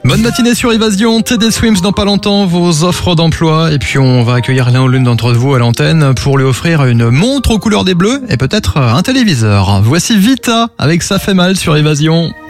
Bonne matinée sur Évasion, TD Swims dans pas longtemps, vos offres d'emploi. Et puis on va accueillir l'un ou l'une d'entre vous à l'antenne pour lui offrir une montre aux couleurs des bleus et peut-être un téléviseur. Voici Vita avec Ça fait mal sur Évasion.